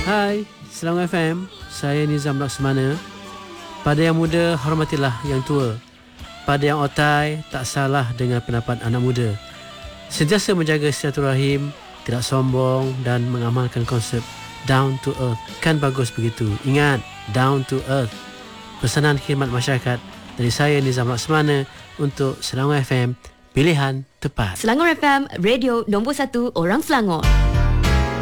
Hai, Selangor FM. Saya Nizam Laksmana. Pada yang muda, hormatilah yang tua. Pada yang otai, tak salah dengan pendapat anak muda. Sentiasa menjaga silaturahim, tidak sombong dan mengamalkan konsep down to earth. Kan bagus begitu. Ingat, down to earth. Pesanan khidmat masyarakat dari saya Nizam Laksmana untuk Selangor FM, pilihan tepat. Selangor FM, radio nombor 1 orang Selangor.